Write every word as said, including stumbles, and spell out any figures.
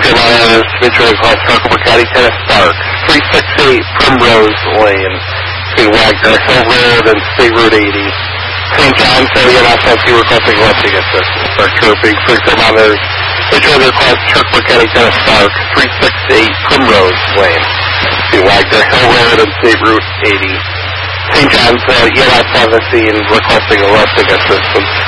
Carolina, Mitchell Cross, Tuckahoe County, Tennis Park, three sixty-eight Primrose Lane, between Wagner Hill Road and State Route eighty. Saint John's Area, and also you requesting lifting assistance. Our chirping, three kilometers. Mitchell Cross, Tuckahoe County, Tennis Park, three sixty-eight Primrose Lane, between Wagner Hill Road and State Route eighty. Saint John's uh, E L S seventeen requesting lifting assistance.